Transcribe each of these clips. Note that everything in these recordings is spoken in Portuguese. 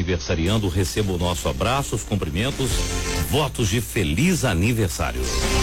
aniversariando, receba o nosso abraço, os cumprimentos, votos de feliz aniversário.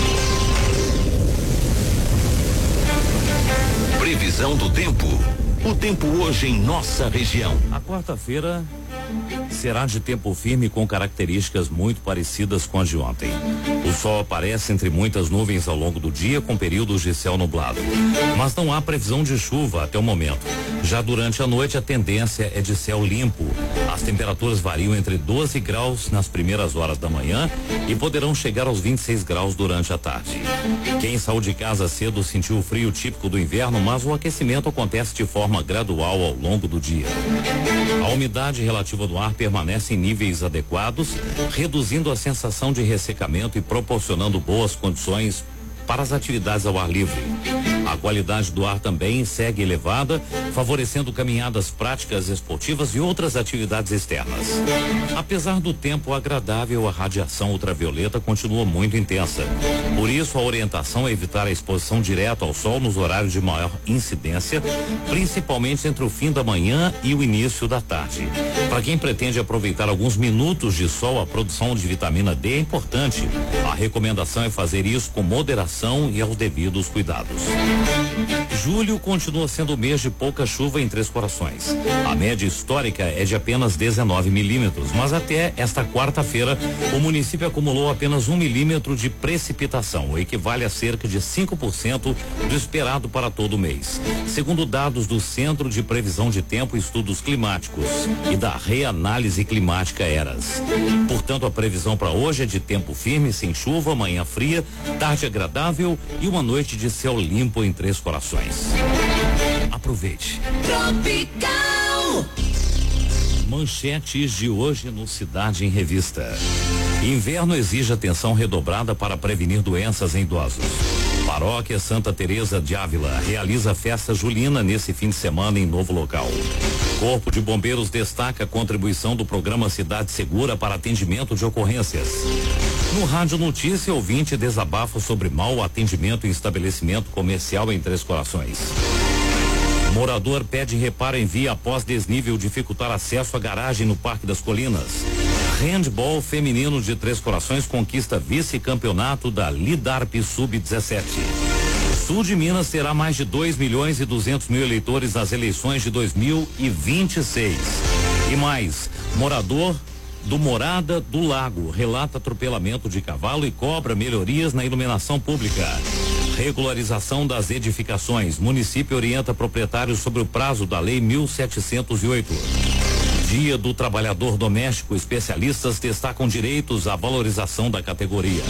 Previsão do tempo. O tempo hoje em nossa região. A quarta-feira será de tempo firme com características muito parecidas com as de ontem. O sol aparece entre muitas nuvens ao longo do dia, com períodos de céu nublado. Mas não há previsão de chuva até o momento. Já durante a noite, a tendência é de céu limpo. As temperaturas variam entre 12 graus nas primeiras horas da manhã e poderão chegar aos 26 graus durante a tarde. Quem saiu de casa cedo sentiu o frio típico do inverno, mas o aquecimento acontece de forma gradual ao longo do dia. A umidade relativa do ar permanece em níveis adequados, reduzindo a sensação de ressecamento e proporcionando boas condições para as atividades ao ar livre. A qualidade do ar também segue elevada, favorecendo caminhadas práticas esportivas e outras atividades externas. Apesar do tempo agradável, a radiação ultravioleta continua muito intensa. Por isso, a orientação é evitar a exposição direta ao sol nos horários de maior incidência, principalmente entre o fim da manhã e o início da tarde. Para quem pretende aproveitar alguns minutos de sol, a produção de vitamina D é importante. A recomendação é fazer isso com moderação e aos devidos cuidados. Julho continua sendo o mês de pouca chuva em Três Corações. A média histórica é de apenas 19 milímetros, mas até esta quarta-feira o município acumulou apenas 1 milímetro de precipitação, o equivale a cerca de 5% do esperado para todo o mês. Segundo dados do Centro de Previsão de Tempo e Estudos Climáticos e da Reanálise Climática ERAS. Portanto, a previsão para hoje é de tempo firme, sem chuva, manhã fria, tarde agradável e uma noite de céu limpo em Três Corações. Aproveite. Tropical. Manchetes de hoje no Cidade em Revista. Inverno exige atenção redobrada para prevenir doenças em idosos. Paróquia Santa Teresa de Ávila realiza festa julina nesse fim de semana em novo local. Corpo de Bombeiros destaca a contribuição do programa Cidade Segura para atendimento de ocorrências. No Rádio Notícia, ouvinte desabafa sobre mau atendimento em estabelecimento comercial em Três Corações. Morador pede reparo em via após desnível dificultar acesso à garagem no Parque das Colinas. Handball feminino de Três Corações conquista vice-campeonato da Lidarp Sub-17. Sul de Minas terá mais de 2.200.000 eleitores nas eleições de 2026. E mais, morador do Morada do Lago relata atropelamento de cavalo e cobra melhorias na iluminação pública. Regularização das edificações. Município orienta proprietários sobre o prazo da Lei 1708. Dia do Trabalhador Doméstico. Especialistas destacam direitos à valorização da categoria.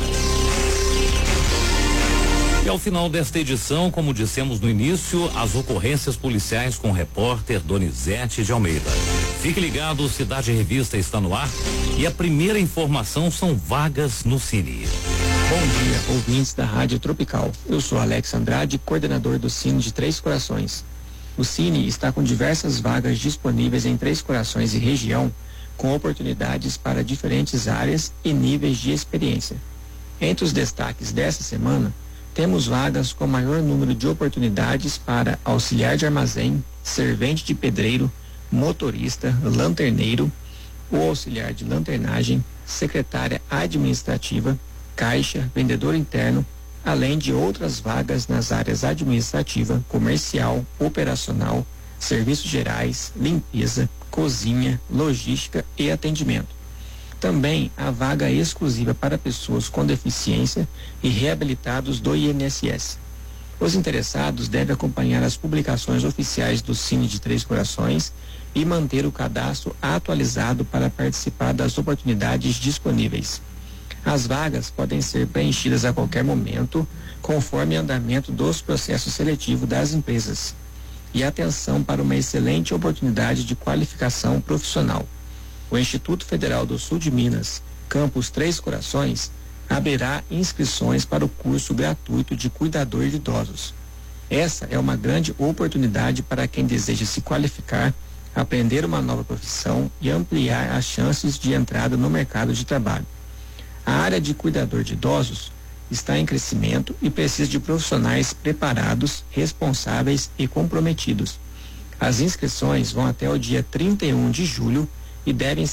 E ao final desta edição, como dissemos no início, as ocorrências policiais com o repórter Donizete de Almeida. Fique ligado, Cidade Revista está no ar e a primeira informação são vagas no Cine. Bom dia, ouvintes da Rádio Tropical. Eu sou Alex Andrade, coordenador do Cine de Três Corações. O Cine está com diversas vagas disponíveis em Três Corações e região, com oportunidades para diferentes áreas e níveis de experiência. Entre os destaques dessa semana, temos vagas com maior número de oportunidades para auxiliar de armazém, servente de pedreiro, motorista, lanterneiro, o auxiliar de lanternagem, secretária administrativa, caixa, vendedor interno, além de outras vagas nas áreas administrativa, comercial, operacional, serviços gerais, limpeza, cozinha, logística e atendimento. Também há vaga exclusiva para pessoas com deficiência e reabilitados do INSS. Os interessados devem acompanhar as publicações oficiais do Cine de Três Corações e manter o cadastro atualizado para participar das oportunidades disponíveis. As vagas podem ser preenchidas a qualquer momento, conforme o andamento dos processos seletivos das empresas. E atenção para uma excelente oportunidade de qualificação profissional. O Instituto Federal do Sul de Minas, Campus Três Corações, abrirá inscrições para o curso gratuito de cuidador de idosos. Essa é uma grande oportunidade para quem deseja se qualificar, aprender uma nova profissão e ampliar as chances de entrada no mercado de trabalho. A área de cuidador de idosos está em crescimento e precisa de profissionais preparados, responsáveis e comprometidos. As inscrições vão até o dia 31 de julho e devem